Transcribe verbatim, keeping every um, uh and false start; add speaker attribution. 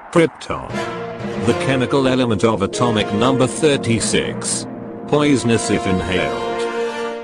Speaker 1: Krypton. The chemical element of atomic number thirty-six. Poisonous if inhaled.